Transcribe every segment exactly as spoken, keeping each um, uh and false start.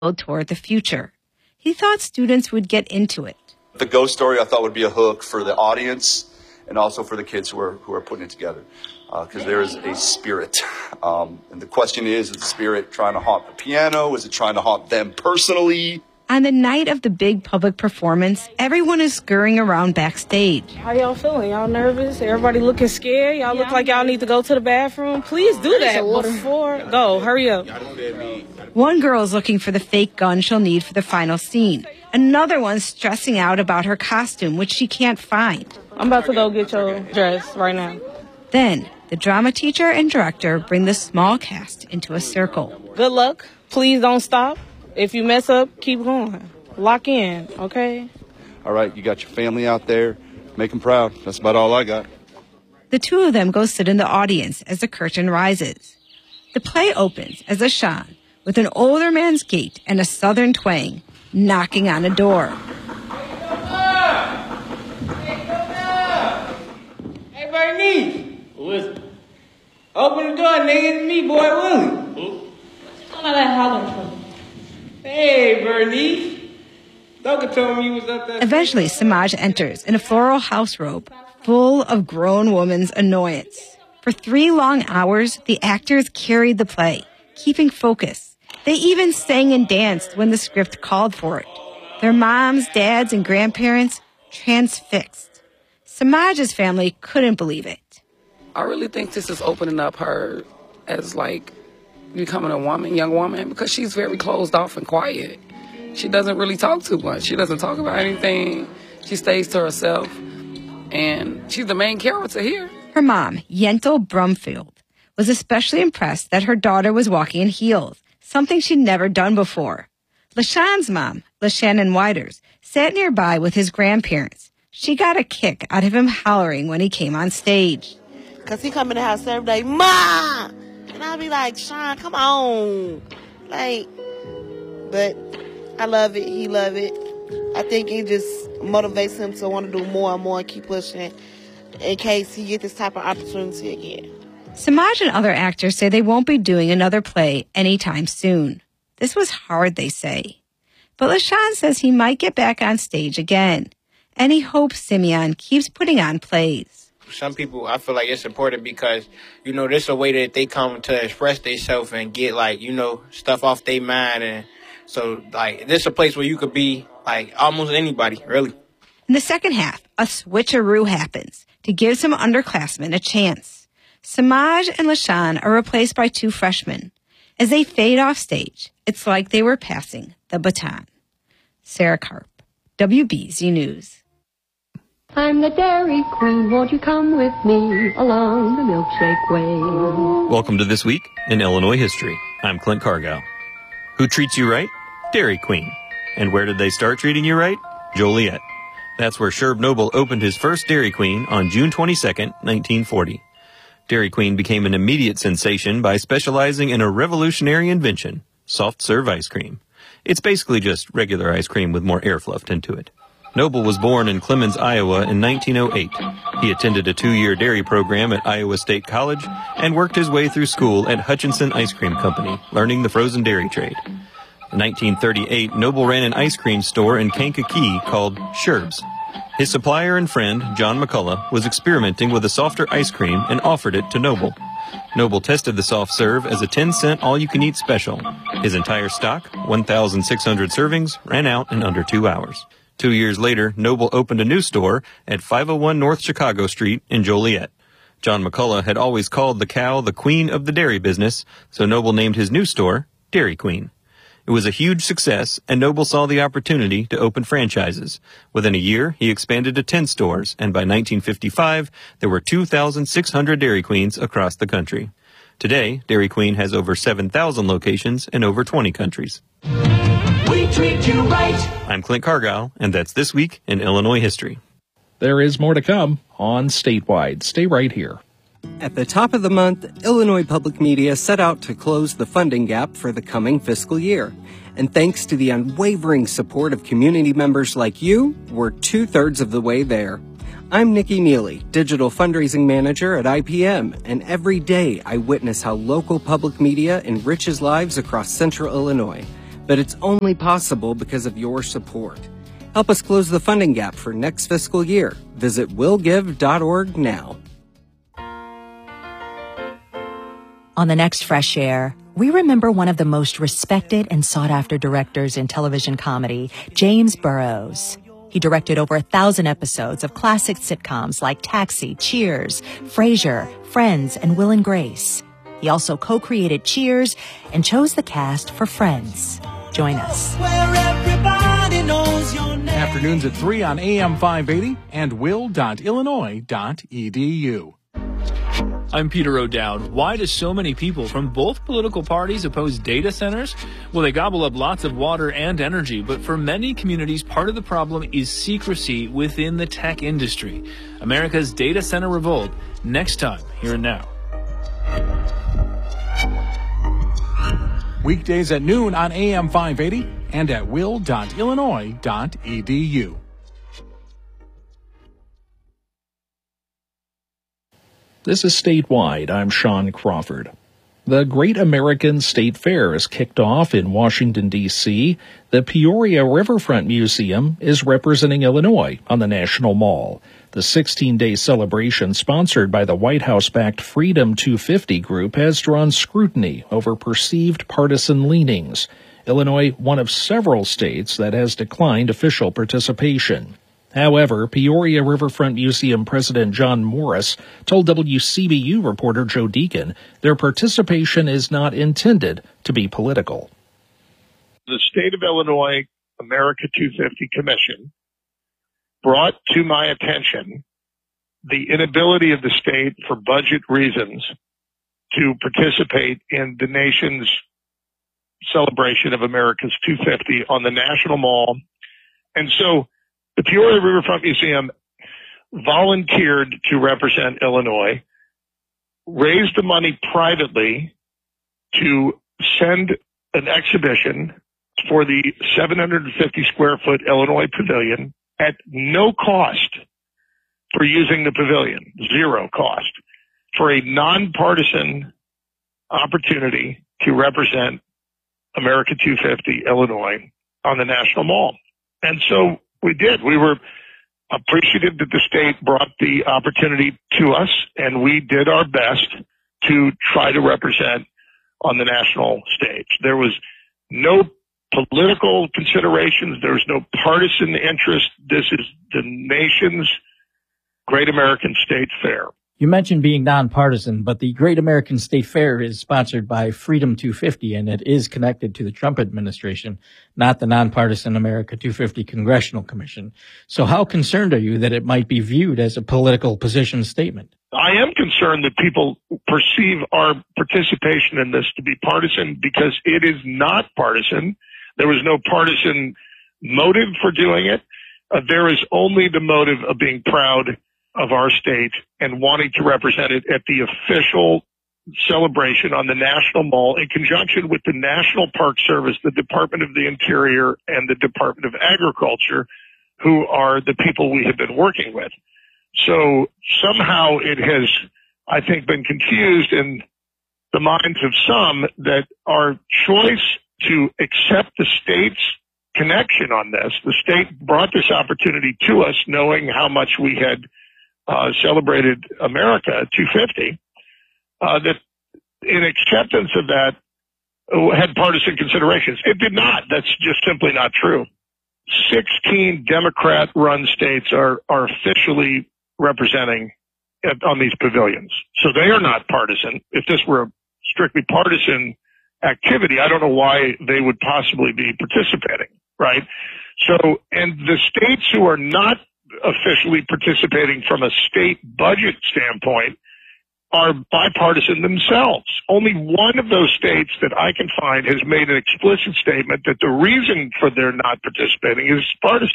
toward the future. He thought students would get into it. The ghost story I thought would be a hook for the audience and also for the kids who are who are putting it together, because uh, there is a spirit. Um, and the question is, is the spirit trying to haunt the piano? Is it trying to haunt them personally? On the night of the big public performance, everyone is scurrying around backstage. How y'all feeling? Y'all nervous? Everybody looking scared? Y'all look like y'all need to go to the bathroom? Please do that before. Go, hurry up. One girl is looking for the fake gun she'll need for the final scene. Another one's stressing out about her costume, which she can't find. I'm about to go get your dress right now. Then, the drama teacher and director bring the small cast into a circle. Good luck. Please don't stop. If you mess up, keep going. Lock in, okay? All right, you got your family out there. Make them proud. That's about all I got. The two of them go sit in the audience as the curtain rises. The play opens as LaShawn, with an older man's gait and a southern twang, knocking on a door. Hey, Bernice. Who is it? Open the door, nigga. It's me, boy, Willie. Who? What's all that hollering for? Hey, Bernice. Doka told me you was up there. Eventually, Samaj enters in a floral house robe, full of grown woman's annoyance. For three long hours, the actors carried the play, keeping focus. They even sang and danced when the script called for it. Their moms, dads, and grandparents transfixed. Samaj's family couldn't believe it. I really think this is opening up her as, like, becoming a woman, young woman, because she's very closed off and quiet. She doesn't really talk too much. She doesn't talk about anything. She stays to herself, and she's the main character here. Her mom, Yentl Brumfield, was especially impressed that her daughter was walking in heels, something she'd never done before. LaShawn's mom, LaShannon Widers, sat nearby with his grandparents. She got a kick out of him hollering when he came on stage. Because he come in the house every day, Ma! And I'll be like, Sean, come on. Like, but I love it. He love it. I think it just motivates him to want to do more and more and keep pushing in case he get this type of opportunity again. Samaj and other actors say they won't be doing another play anytime soon. This was hard, they say. But LaShawn says he might get back on stage again. And he hopes Simeon keeps putting on plays. Some people, I feel like it's important because, you know, this is a way that they come to express themselves and get, like, you know, stuff off their mind. And so, like, this is a place where you could be, like, almost anybody, really. In the second half, a switcheroo happens to give some underclassmen a chance. Samaj and LaShawn are replaced by two freshmen. As they fade off stage, it's like they were passing the baton. Sarah Karp, W B Z News. I'm the Dairy Queen, won't you come with me along the milkshake way? Welcome to This Week in Illinois History. I'm Clint Cargile. Who treats you right? Dairy Queen. And where did they start treating you right? Joliet. That's where Sherb Noble opened his first Dairy Queen on June twenty-second, nineteen forty. Dairy Queen became an immediate sensation by specializing in a revolutionary invention, soft-serve ice cream. It's basically just regular ice cream with more air fluffed into it. Noble was born in Clemens, Iowa in nineteen oh eight. He attended a two-year dairy program at Iowa State College and worked his way through school at Hutchinson Ice Cream Company, learning the frozen dairy trade. In nineteen thirty-eight, Noble ran an ice cream store in Kankakee called Sherb's. His supplier and friend, John McCullough, was experimenting with a softer ice cream and offered it to Noble. Noble tested the soft serve as a ten cent all-you-can-eat special. His entire stock, one thousand six hundred servings, ran out in under two hours. Two years later, Noble opened a new store at five oh one North Chicago Street in Joliet. John McCullough had always called the cow the queen of the dairy business, so Noble named his new store Dairy Queen. It was a huge success, and Noble saw the opportunity to open franchises. Within a year, he expanded to ten stores, and by nineteen fifty-five, there were two thousand six hundred Dairy Queens across the country. Today, Dairy Queen has over seven thousand locations in over twenty countries. We treat you right. I'm Clint Cargile, and that's This Week in Illinois History. There is more to come on Statewide. Stay right here. At the top of the month, Illinois Public Media set out to close the funding gap for the coming fiscal year. And thanks to the unwavering support of community members like you, we're two-thirds of the way there. I'm Nikki Neely, Digital Fundraising Manager at I P M, and every day I witness how local public media enriches lives across central Illinois. but it's only possible because of your support. Help us close the funding gap for next fiscal year. Visit will give dot org now. On the next Fresh Air, we remember one of the most respected and sought-after directors in television comedy, James Burrows. He directed over a thousand episodes of classic sitcoms like Taxi, Cheers, Frasier, Friends, and Will and Grace. He also co-created Cheers and chose the cast for Friends. Join us. Afternoons at three on A M five eighty and will dot illinois dot e d u. I'm Peter O'Dowd. Why do so many people from both political parties oppose data centers? Well, they gobble up lots of water and energy, but for many communities, part of the problem is secrecy within the tech industry. America's data center revolt, next time, here and now. Weekdays at noon on A M five eighty and at will dot illinois dot e d u. This is Statewide. I'm Sean Crawford. The Great American State Fair is kicked off in Washington, D C The Peoria Riverfront Museum is representing Illinois on the National Mall. The sixteen-day celebration, sponsored by the White House-backed Freedom two fifty group, has drawn scrutiny over perceived partisan leanings. Illinois, one of several states that has declined official participation. However, Peoria Riverfront Museum President John Morris told W C B U reporter Joe Deacon their participation is not intended to be political. The State of Illinois America two fifty Commission brought to my attention the inability of the state, for budget reasons, to participate in the nation's celebration of America's two fifty on the National Mall. And so the Peoria Riverfront Museum volunteered to represent Illinois, raised the money privately to send an exhibition for the seven hundred fifty square foot Illinois Pavilion at no cost for using the pavilion, zero cost, for a nonpartisan opportunity to represent America two fifty Illinois on the National Mall. And so we did. We were appreciative that the state brought the opportunity to us, and we did our best to try to represent on the national stage. There was no political considerations. There was no partisan interest. This is the nation's Great American State Fair. You mentioned being nonpartisan, but the Great American State Fair is sponsored by Freedom two fifty, and it is connected to the Trump administration, not the nonpartisan America two fifty Congressional Commission. So how concerned are you that it might be viewed as a political position statement? I am concerned that people perceive our participation in this to be partisan, because it is not partisan. There was no partisan motive for doing it. Uh, there is only the motive of being proud of our state and wanting to represent it at the official celebration on the National Mall in conjunction with the National Park Service, the Department of the Interior, and the Department of Agriculture, who are the people we have been working with. So somehow it has, I think, been confused in the minds of some that our choice to accept the state's connection on this, the state brought this opportunity to us knowing how much we had Uh, celebrated America two fifty, uh, that in acceptance of that uh, had partisan considerations. It did not. That's just simply not true. sixteen Democrat-run states are, are officially representing at, on these pavilions. So they are not partisan. If this were a strictly partisan activity, I don't know why they would possibly be participating, right? So, and the states who are not officially participating from a state budget standpoint are bipartisan themselves. Only one of those states that I can find has made an explicit statement that the reason for their not participating is partisan.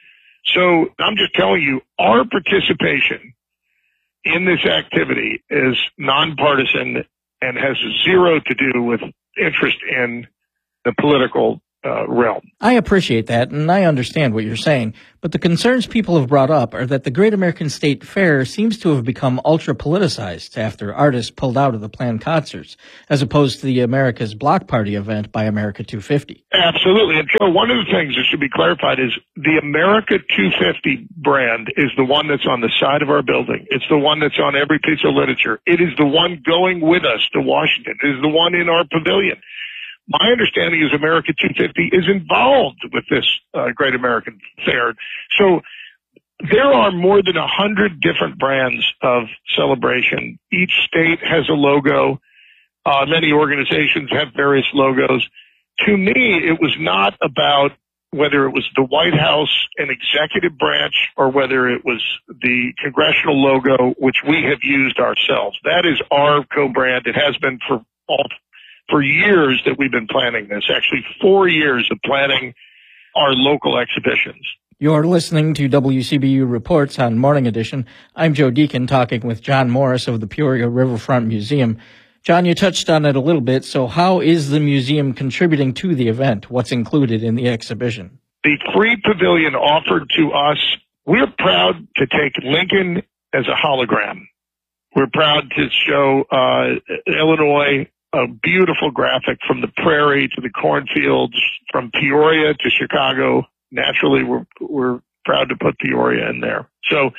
So I'm just telling you, our participation in this activity is nonpartisan and has zero to do with interest in the political uh, realm. I appreciate that, and I understand what you're saying, but the concerns people have brought up are that the Great American State Fair seems to have become ultra-politicized after artists pulled out of the planned concerts, as opposed to the America's Block Party event by America two fifty. Absolutely. And Joe, one of the things that should be clarified is the America two fifty brand is the one that's on the side of our building. It's the one that's on every piece of literature. It is the one going with us to Washington. It is the one in our pavilion. My understanding is America two fifty is involved with this uh, Great American Fair. So there are more than a hundred different brands of celebration. Each state has a logo. Uh, many organizations have various logos. To me, it was not about whether it was the White House, an executive branch, or whether it was the congressional logo, which we have used ourselves. That is our co-brand. It has been for all for years that we've been planning this, actually four years of planning our local exhibitions. You're listening to W C B U Reports on Morning Edition. I'm Joe Deacon talking with John Morris of the Peoria Riverfront Museum. John, you touched on it a little bit, so how is the museum contributing to the event? What's included in the exhibition? The free pavilion offered to us, we're proud to take Lincoln as a hologram. We're proud to show uh, Illinois, a beautiful graphic from the prairie to the cornfields, from Peoria to Chicago. Naturally, we're, we're proud to put Peoria in there. So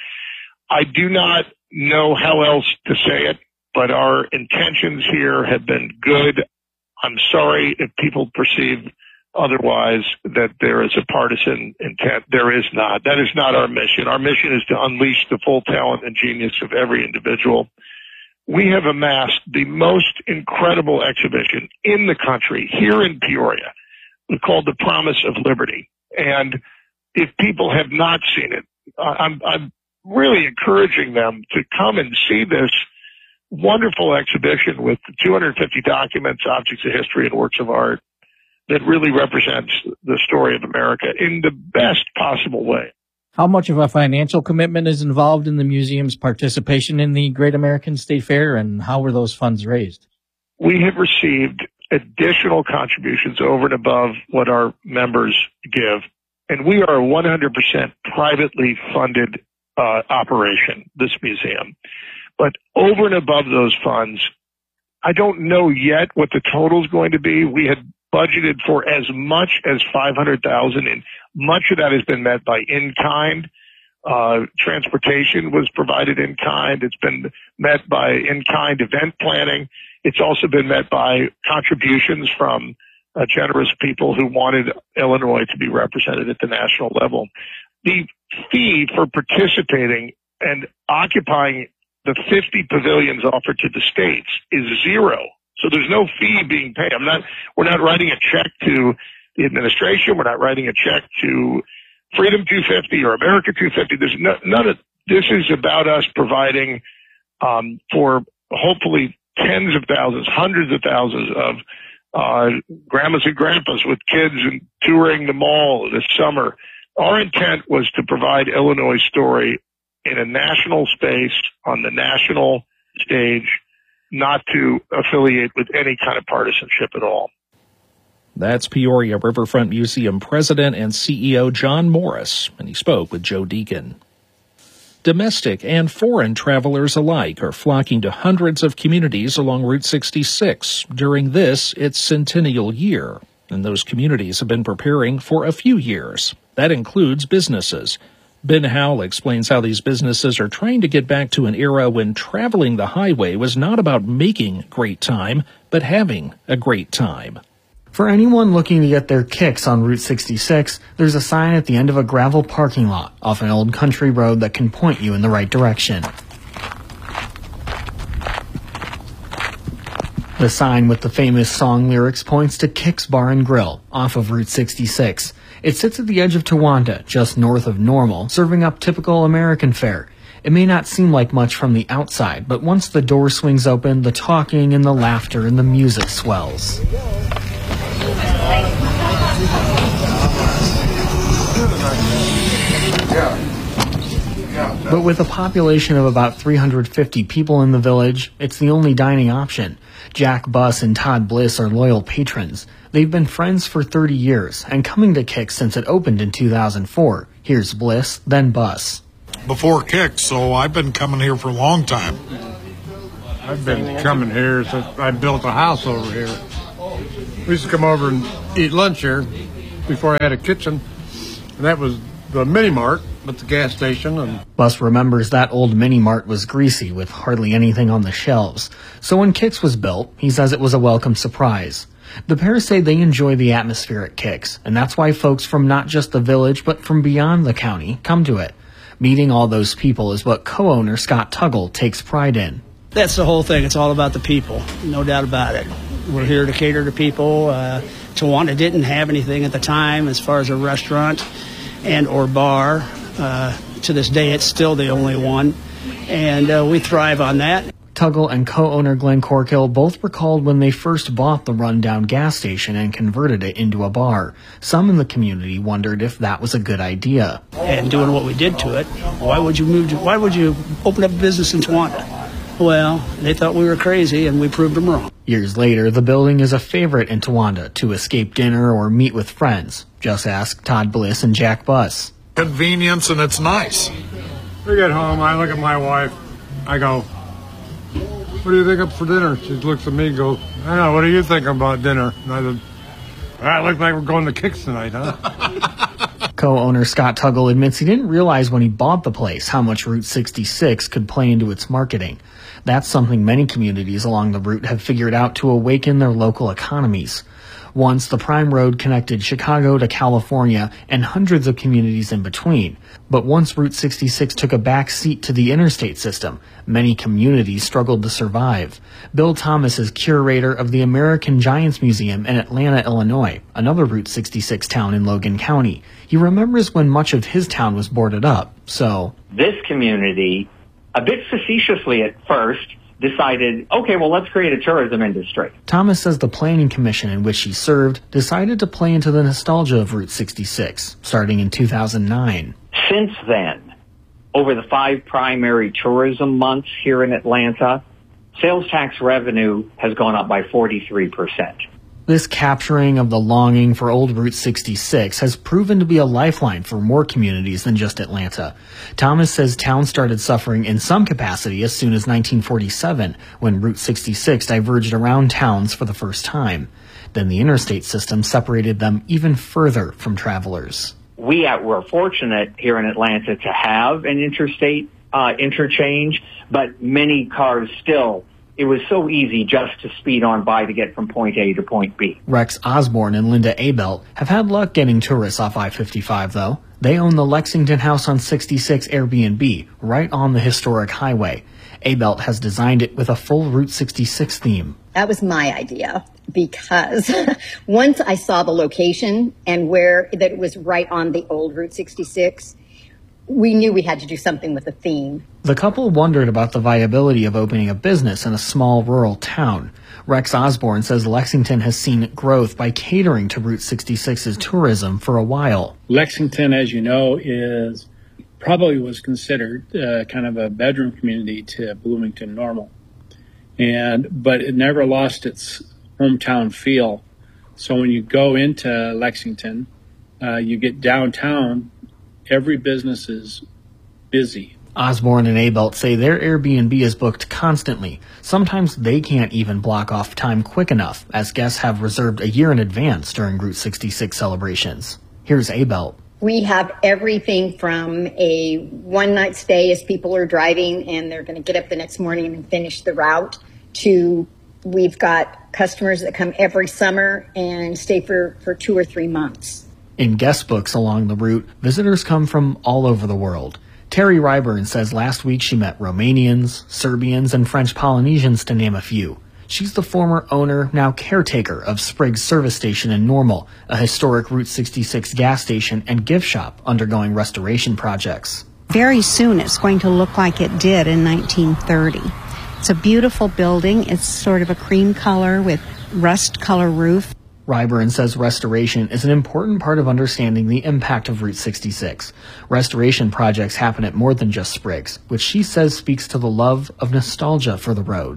I do not know how else to say it, but our intentions here have been good. I'm sorry if people perceive otherwise, that there is a partisan intent. There is not. That is not our mission. Our mission is to unleash the full talent and genius of every individual. We have amassed the most incredible exhibition in the country here in Peoria. It's called The Promise of Liberty. And if people have not seen it, I'm, I'm really encouraging them to come and see this wonderful exhibition with two hundred fifty documents, objects of history, and works of art that really represents the story of America in the best possible way. How much of a financial commitment is involved in the museum's participation in the Great American State Fair, and how were those funds raised? We have received additional contributions over and above what our members give, and we are a one hundred percent privately funded uh, operation, this museum. But over and above those funds, I don't know yet what the total is going to be. We had budgeted for as much as five hundred thousand dollars, and much of that has been met by in-kind. Uh, transportation was provided in kind. It's been met by in-kind event planning. It's also been met by contributions from uh, generous people who wanted Illinois to be represented at the national level. The fee for participating and occupying the fifty pavilions offered to the states is zero. So there's no fee being paid. I'm not, we're not writing a check to the administration. We're not writing a check to Freedom two fifty or America two fifty. There's no, none of, this is about us providing, um, for hopefully tens of thousands, hundreds of thousands of, uh, grandmas and grandpas with kids and touring the mall this summer. Our intent was to provide Illinois' story in a national space on the national stage, not to affiliate with any kind of partisanship at all. That's Peoria Riverfront Museum President and C E O John Morris, and he spoke with Joe Deacon. Domestic and foreign travelers alike are flocking to hundreds of communities along Route sixty-six during this, its centennial year, and those communities have been preparing for a few years. That includes businesses. Ben Howell explains how these businesses are trying to get back to an era when traveling the highway was not about making great time, but having a great time. For anyone looking to get their kicks on Route sixty-six, there's a sign at the end of a gravel parking lot off an old country road that can point you in the right direction. The sign with the famous song lyrics points to Kicks Bar and Grill off of Route sixty-six. It sits at the edge of Towanda, just north of Normal, serving up typical American fare. It may not seem like much from the outside, but once the door swings open, the talking and the laughter and the music swells. But with a population of about three hundred fifty people in the village, it's the only dining option. Jack Buss and Todd Bliss are loyal patrons. They've been friends for thirty years and coming to Kix since it opened in two thousand four. Here's Bliss, then Buss. Before Kix, so I've been coming here for a long time. I've been coming here since I built a house over here. We used to come over and eat lunch here before I had a kitchen. And that was the mini mart at the gas station. And Buss remembers that old mini mart was greasy with hardly anything on the shelves. So when Kix was built, he says it was a welcome surprise. The pair say they enjoy the atmosphere at Kix, and that's why folks from not just the village but from beyond the county come to it. Meeting all those people is what co-owner Scott Tuggle takes pride in. That's the whole thing. It's all about the people, no doubt about it. We're here to cater to people. Uh, Towanda didn't have anything at the time as far as a restaurant and or bar. Uh, to this day, it's still the only one, and uh, we thrive on that. Tuggle and co-owner Glenn Corkill both recalled when they first bought the rundown gas station and converted it into a bar. Some in the community wondered if that was a good idea. And doing what we did to it, why would you move to, why would you open up a business in Towanda? Well, they thought we were crazy, and we proved them wrong. Years later, the building is a favorite in Towanda to escape dinner or meet with friends. Just ask Todd Bliss and Jack Buss. Convenience, and it's nice. we get home, I look at my wife, I go, what do you think up for dinner? She looks at me and goes, I don't know, what do you think about dinner? And I said, well, it looks like we're going to Kix tonight, huh? Co-owner Scott Tuggle admits he didn't realize when he bought the place how much Route sixty-six could play into its marketing. That's something many communities along the route have figured out to awaken their local economies. Once, the Prime Road connected Chicago to California and hundreds of communities in between. But once Route sixty-six took a back seat to the interstate system, many communities struggled to survive. Bill Thomas is curator of the American Giants Museum in Atlanta, Illinois, another Route sixty-six town in Logan County. He remembers when much of his town was boarded up, so... This community, a bit facetiously at first, decided, okay, well, let's create a tourism industry. Thomas says the planning commission in which he served decided to play into the nostalgia of Route sixty-six, starting in two thousand nine. Since then, over the five primary tourism months here in Atlanta, sales tax revenue has gone up by forty-three percent. This capturing of the longing for old Route sixty-six has proven to be a lifeline for more communities than just Atlanta. Thomas says towns started suffering in some capacity as soon as nineteen forty-seven, when Route sixty-six diverged around towns for the first time. Then the interstate system separated them even further from travelers. We were fortunate here in Atlanta to have an interstate uh, interchange, but many cars still, it was so easy just to speed on by to get from point A to point B. Rex Osborne and Linda Abelt have had luck getting tourists off I fifty-five, though. They own the Lexington House on sixty-six Airbnb, right on the historic highway. Abelt has designed it with a full Route sixty-six theme. That was my idea, because once I saw the location and where that it was right on the old Route sixty-six, we knew we had to do something with the theme. The couple wondered about the viability of opening a business in a small rural town. Rex Osborne says Lexington has seen growth by catering to Route sixty-six's tourism for a while. Lexington, as you know, is probably was considered uh, kind of a bedroom community to Bloomington Normal. And but it never lost its hometown feel. So when you go into Lexington, uh, you get downtown, every business is busy. Osborne and Abelt say their Airbnb is booked constantly. Sometimes they can't even block off time quick enough, as guests have reserved a year in advance during Route sixty-six celebrations. Here's Abelt. We have everything from a one-night stay as people are driving and they're going to get up the next morning and finish the route, to we've got customers that come every summer and stay for, for two or three months. In guest books along the route, visitors come from all over the world. Terry Ryburn says last week she met Romanians, Serbians, and French Polynesians, to name a few. She's the former owner, now caretaker, of Spriggs Service Station in Normal, a historic Route sixty-six gas station and gift shop undergoing restoration projects. Very soon it's going to look like it did in nineteen thirty. It's a beautiful building. It's sort of a cream color with rust color roof. Ryburn says restoration is an important part of understanding the impact of Route sixty-six. Restoration projects happen at more than just Spriggs, which she says speaks to the love of nostalgia for the road.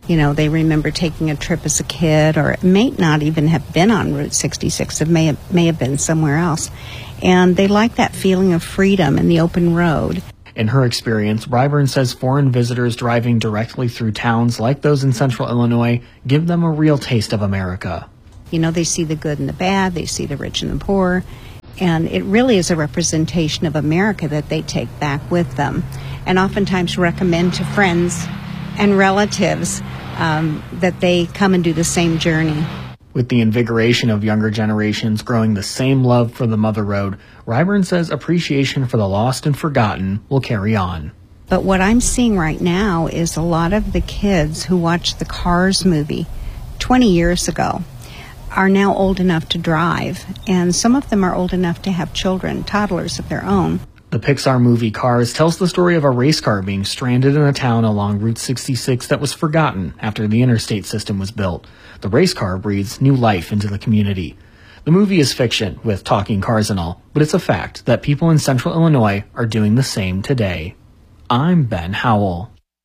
You know, they remember taking a trip as a kid, or it may not even have been on Route sixty-six. It may have, may have been somewhere else. And they like that feeling of freedom and the open road. In her experience, Ryburn says foreign visitors driving directly through towns like those in central Illinois give them a real taste of America. You know, they see the good and the bad, they see the rich and the poor, and it really is a representation of America that they take back with them, and oftentimes recommend to friends and relatives um, that they come and do the same journey. With the invigoration of younger generations growing the same love for the Mother Road, Ryburn says appreciation for the lost and forgotten will carry on. But what I'm seeing right now is a lot of the kids who watched the Cars movie twenty years ago are now old enough to drive, and some of them are old enough to have children, toddlers of their own. The Pixar movie Cars tells the story of a race car being stranded in a town along Route sixty-six that was forgotten after the interstate system was built. The race car breathes new life into the community. The movie is fiction, with talking cars and all, but it's a fact that people in central Illinois are doing the same today. I'm Ben Howell.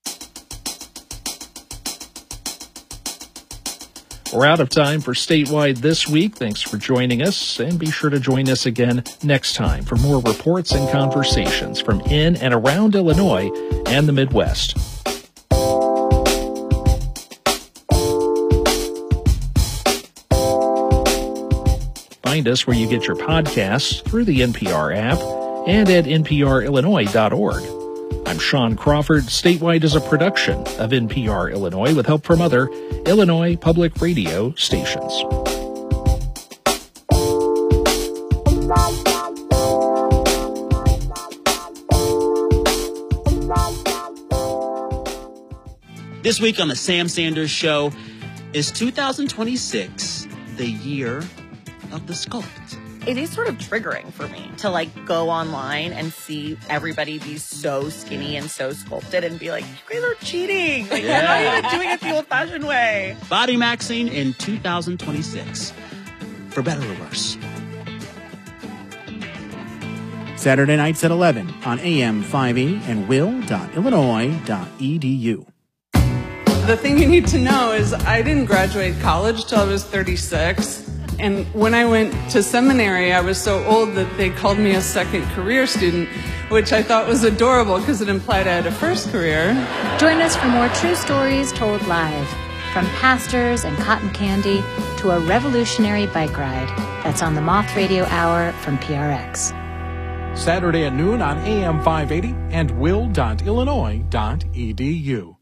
We're out of time for Statewide this week. Thanks for joining us, and be sure to join us again next time for more reports and conversations from in and around Illinois and the Midwest. Find us where you get your podcasts through the N P R app and at N P R Illinois dot org. I'm Sean Crawford. Statewide is a production of N P R Illinois with help from other Illinois public radio stations. This week on the Sam Sanders Show, is two thousand twenty-six the year of the sculpt? It is sort of triggering for me to like go online and see everybody be so skinny and so sculpted and be like, you guys are cheating. Like, yeah. You're not even doing it the old-fashioned way. Body maxing in two thousand twenty-six, for better or worse. Saturday nights at eleven on A M five eighty and will dot illinois dot e d u. The thing you need to know is I didn't graduate college till I was thirty-six. And when I went to seminary, I was so old that they called me a second career student, which I thought was adorable because it implied I had a first career. Join us for more true stories told live, from pastors and cotton candy to a revolutionary bike ride. That's on the Moth Radio Hour from P R X. Saturday at noon on A M five eighty and will dot illinois dot e d u.